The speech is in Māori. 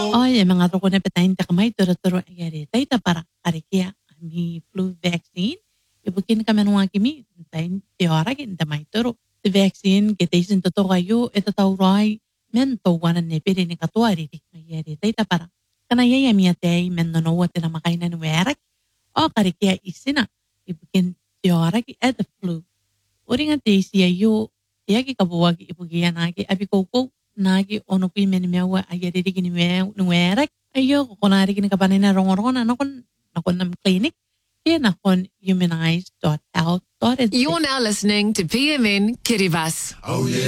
Oye, mga tro ko na patayin ta kamay turo agari. Tay ta para arikia mi flu vaccine. Ibukin kami nung kimi tayin tiara kin tamay turo. The vaccine getaisin to kayo ito tauray men to wanan ne pere ni katuari di agari. Tay ta para kana yaya mi atay men no wat na makainan werak. O karikia isina. Ibukin tiara ki at the flu. Uri nga siya yo yaki kabuwag ibugian nagi abi koko nagi ono pi men mewa agari di kini werak. Ayo ko kunari kini kapanin na rongorongo na nakon nam clinic. Kaya nakon humanize.health.nz. You're now listening to PMN Kiribati. Oh yeah.